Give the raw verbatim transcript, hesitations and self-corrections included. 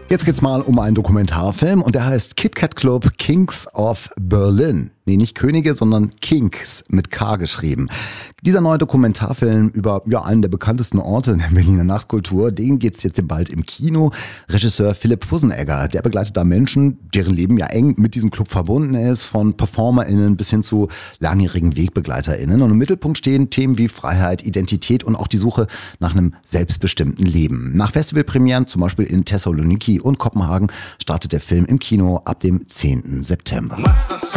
Jetzt geht's mal um einen Dokumentarfilm und der heißt Kit Kat Club Kings of Berlin. Nee, nicht Könige, sondern Kings mit K geschrieben. Dieser neue Dokumentarfilm über ja, einen der bekanntesten Orte der Berliner Nachtkultur, den gibt's jetzt bald im Kino. Regisseur Philipp Fussenegger, der begleitet da Menschen, deren Leben ja eng mit diesem Club verbunden ist, von PerformerInnen bis hin zu langjährigen WegbegleiterInnen. Und im Mittelpunkt stehen Themen wie Freiheit, Identität und auch die Suche nach einem selbstbestimmten Leben. Nach Festivalpremieren, zum Beispiel in Thessaloniki und Kopenhagen, startet der Film im Kino ab dem zehnten September.